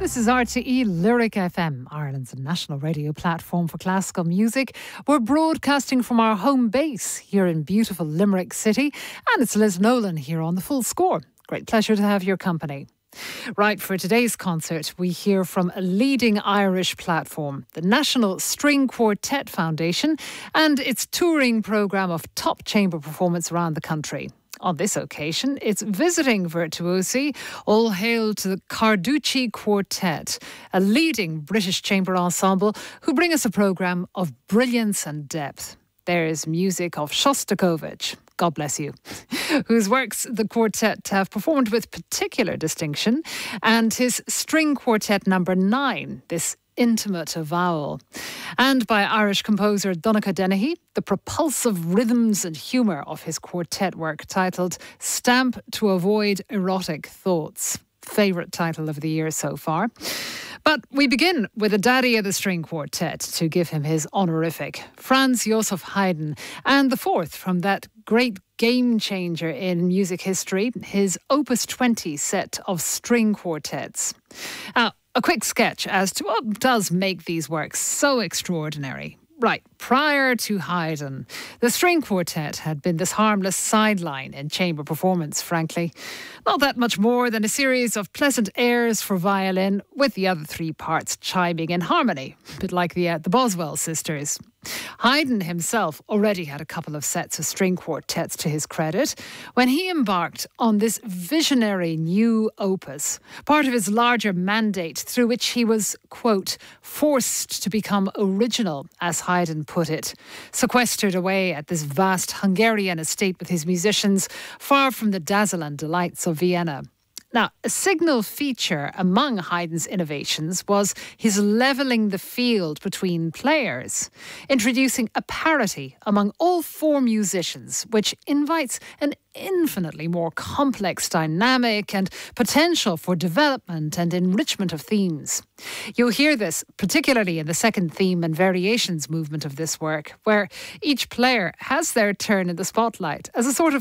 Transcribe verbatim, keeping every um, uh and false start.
This is R T E Lyric F M, Ireland's national radio platform for classical music. We're broadcasting from our home base here in beautiful Limerick City, and it's Liz Nolan here on The Full Score. Great pleasure to have your company. Right, for today's concert, we hear from a leading Irish platform, the National String Quartet Foundation, and its touring programme of top chamber performance around the country. On this occasion, it's visiting virtuosi. All hail to the Carducci Quartet, a leading British chamber ensemble who bring us a programme of brilliance and depth. There's music of Shostakovich, God bless you, whose works the quartet have performed with particular distinction, and his string quartet number nine, this intimate avowal, and by Irish composer Donnacha Dennehy, the propulsive rhythms and humour of his quartet work titled Stamp to Avoid Erotic Thoughts. Favourite title of the year so far. But we begin with a daddy of the string quartet to give him his honorific, Franz Joseph Haydn, and the fourth from that great game changer in music history, his Opus twenty set of string quartets. Now, a quick sketch as to what does make these works so extraordinary. Right, prior to Haydn, the string quartet had been this harmless sideline in chamber performance, frankly. Not that much more than a series of pleasant airs for violin, with the other three parts chiming in harmony, a bit like the, uh, the Boswell sisters. Haydn himself already had a couple of sets of string quartets to his credit when he embarked on this visionary new opus, part of his larger mandate through which he was, quote, forced to become original, as Haydn put it, sequestered away at this vast Hungarian estate with his musicians, far from the dazzle and delights of Vienna. Now, a signal feature among Haydn's innovations was his levelling the field between players, introducing a parity among all four musicians, which invites an infinitely more complex dynamic and potential for development and enrichment of themes. You'll hear this particularly in the second theme and variations movement of this work, where each player has their turn in the spotlight as a sort of